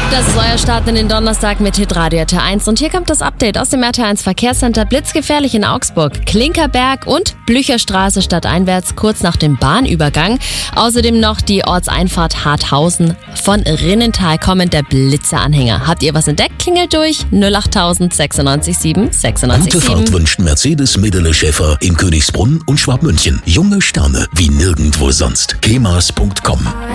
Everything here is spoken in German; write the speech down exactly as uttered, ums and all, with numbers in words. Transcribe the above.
Das ist euer Start in den Donnerstag mit Hitradio R T L eins und hier kommt das Update aus dem R T L eins Verkehrscenter. Blitzgefährlich in Augsburg, Klinkerberg und Blücherstraße stadteinwärts kurz nach dem Bahnübergang. Außerdem noch die Ortseinfahrt Harthausen von Rinnental kommend der Blitzeranhänger. Habt ihr was entdeckt? Klingelt durch null acht sechsundneunzig sieben sechsundneunzig Gute sieben. Fahrt wünscht Mercedes Medele Schäfer in Königsbrunn und Schwabmünchen. Junge Sterne wie nirgendwo sonst. kemas punkt com